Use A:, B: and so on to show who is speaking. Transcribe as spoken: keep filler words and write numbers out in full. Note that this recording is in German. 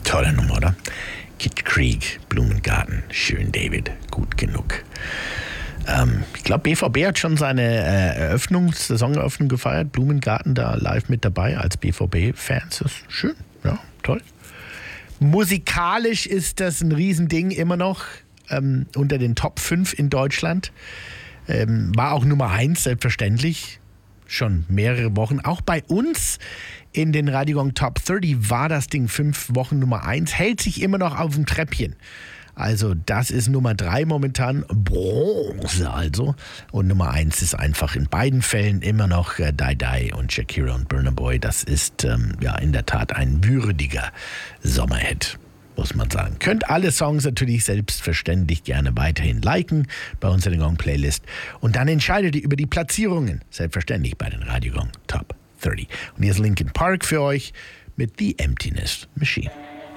A: Tolle Nummer, oder? Kid Creek, Blumengarten, schön, David, gut genug. Ähm, ich glaube, B V B hat schon seine äh, Eröffnung, Saisoneröffnung gefeiert. Blumengarten da live mit dabei als B V B-Fans. Das ist schön, ja, toll. Musikalisch ist das ein Riesending immer noch ähm, unter den Top fünf in Deutschland. Ähm, war auch Nummer eins, selbstverständlich. Schon mehrere Wochen. Auch bei uns in den Radiogong Top dreißig war das Ding fünf Wochen Nummer eins. Hält sich immer noch auf dem Treppchen. Also das ist Nummer drei momentan, Bronze also. Und Nummer eins ist einfach in beiden Fällen immer noch äh, Die Die und Shakira und Burna Boy. Das ist ähm, ja in der Tat ein würdiger Sommerhit, muss man sagen. Könnt alle Songs natürlich selbstverständlich gerne weiterhin liken bei uns in der Gong-Playlist. Und dann entscheidet ihr über die Platzierungen, selbstverständlich bei den Radiogong Top dreißig. Und hier ist Linkin Park für euch mit The Emptiness Machine.